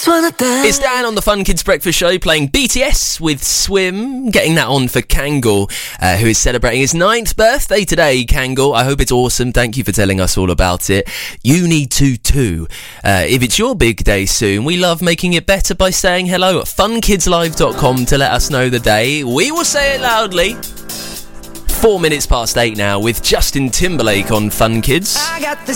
It's Dan on the Fun Kids Breakfast Show playing BTS with Swim, getting that on for Kangol, who is celebrating his 9th birthday today. Kangol, I hope it's awesome. Thank you for telling us all about it. You need to too. If it's your big day soon, we love making it better by saying hello at funkidslive.com to let us know the day. We will say it loudly. 4 minutes past 8 now with Justin Timberlake on Fun Kids. I got the